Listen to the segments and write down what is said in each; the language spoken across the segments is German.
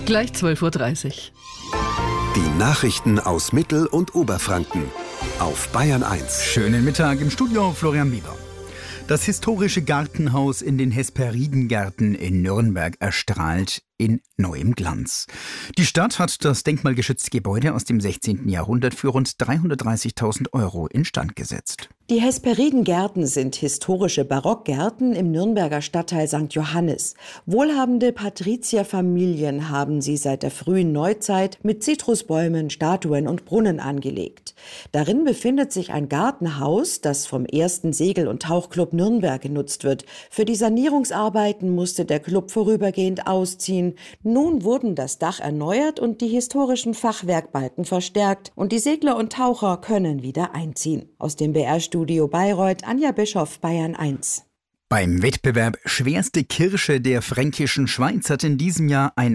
Gleich 12:30 Uhr. Die Nachrichten aus Mittel- und Oberfranken auf Bayern 1. Schönen Mittag im Studio, Florian Bieber. Das historische Gartenhaus in den Hesperidengärten in Nürnberg erstrahlt in neuem Glanz. Die Stadt hat das denkmalgeschützte Gebäude aus dem 16. Jahrhundert für rund 330.000 € instand gesetzt. Die Hesperidengärten sind historische Barockgärten im Nürnberger Stadtteil St. Johannes. Wohlhabende Patrizierfamilien haben sie seit der frühen Neuzeit mit Zitrusbäumen, Statuen und Brunnen angelegt. Darin befindet sich ein Gartenhaus, das vom ersten Segel- und Tauchclub Nürnberg genutzt wird. Für die Sanierungsarbeiten musste der Club vorübergehend ausziehen. Nun wurden das Dach erneuert und die historischen Fachwerkbalken verstärkt und die Segler und Taucher können wieder einziehen. Aus dem BR-Studio Bayreuth, Anja Bischoff, Bayern 1. Beim Wettbewerb Schwerste Kirsche der Fränkischen Schweiz hat in diesem Jahr ein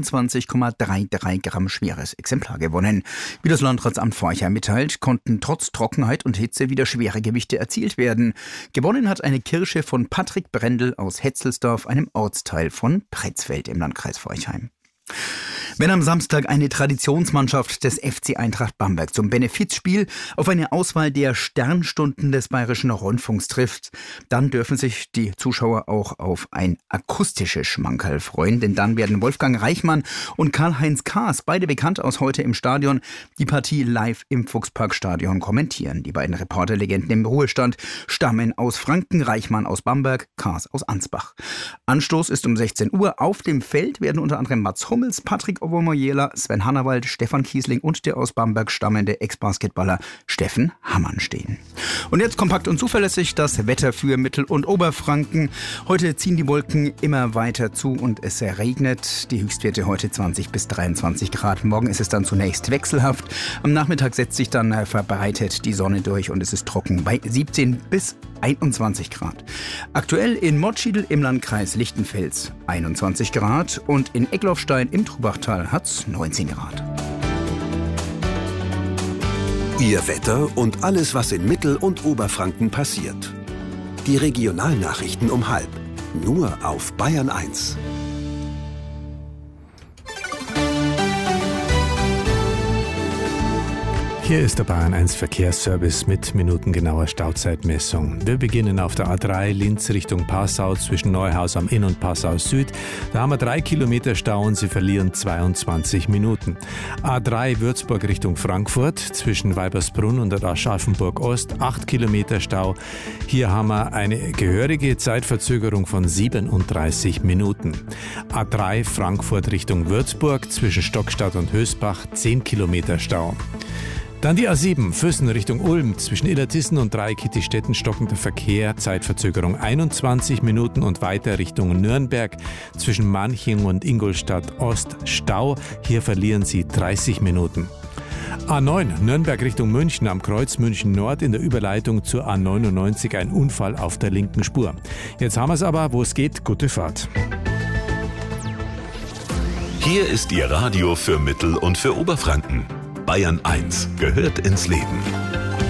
21,33 Gramm schweres Exemplar gewonnen. Wie das Landratsamt Forchheim mitteilt, konnten trotz Trockenheit und Hitze wieder schwere Gewichte erzielt werden. Gewonnen hat eine Kirsche von Patrick Brendel aus Hetzelsdorf, einem Ortsteil von Pretzfeld im Landkreis Forchheim. Wenn am Samstag eine Traditionsmannschaft des FC Eintracht Bamberg zum Benefizspiel auf eine Auswahl der Sternstunden des Bayerischen Rundfunks trifft, dann dürfen sich die Zuschauer auch auf ein akustisches Schmankerl freuen, denn dann werden Wolfgang Reichmann und Karl-Heinz Kaas, beide bekannt aus Heute im Stadion, die Partie live im Fuchsparkstadion kommentieren. Die beiden Reporterlegenden im Ruhestand stammen aus Franken, Reichmann aus Bamberg, Kaas aus Ansbach. Anstoß ist um 16 Uhr. Auf dem Feld werden unter anderem Mats Hummels, Patrick Obermoyela, Sven Hannawald, Stefan Kiesling und der aus Bamberg stammende Ex-Basketballer Steffen Hammann stehen. Und jetzt kompakt und zuverlässig das Wetter für Mittel- und Oberfranken. Heute ziehen die Wolken immer weiter zu und es regnet. Die Höchstwerte heute 20 bis 23 Grad. Morgen ist es dann zunächst wechselhaft. Am Nachmittag setzt sich dann verbreitet die Sonne durch und es ist trocken bei 17 bis 21 Grad. Aktuell in Motschidl im Landkreis Lichtenfels 21 Grad und in Egloffstein im Trubachtal hat's 19 Grad. Ihr Wetter und alles, was in Mittel- und Oberfranken passiert. Die Regionalnachrichten um 12:30. Nur auf Bayern 1. Hier ist der Bayern 1 Verkehrsservice mit minutengenauer Stauzeitmessung. Wir beginnen auf der A3 Linz Richtung Passau zwischen Neuhaus am Inn und Passau Süd. Da haben wir 3 Kilometer Stau und Sie verlieren 22 Minuten. A3 Würzburg Richtung Frankfurt zwischen Weibersbrunn und der Aschaffenburg Ost 8 Kilometer Stau. Hier haben wir eine gehörige Zeitverzögerung von 37 Minuten. A3 Frankfurt Richtung Würzburg zwischen Stockstadt und Hösbach 10 Kilometer Stau. Dann die A7, Füssen Richtung Ulm, zwischen Illertissen und Dreieckittistetten stockender Verkehr, Zeitverzögerung 21 Minuten und weiter Richtung Nürnberg, zwischen Manching und Ingolstadt Ost Stau, hier verlieren Sie 30 Minuten. A9, Nürnberg Richtung München, am Kreuz München Nord in der Überleitung zur A99 ein Unfall auf der linken Spur. Jetzt haben wir es aber, wo es geht, gute Fahrt. Hier ist Ihr Radio für Mittel- und für Oberfranken. Bayern 1 gehört ins Leben.